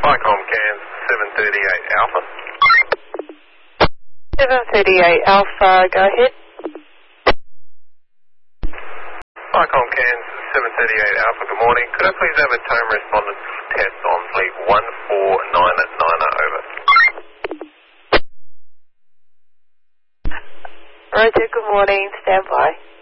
Icom Cairns 738 Alpha. 738 Alpha, go ahead. Icom Cairns 738 Alpha, good morning. Could I please have a tone respondence test on fleet 14990, over. Roger, good morning, stand by.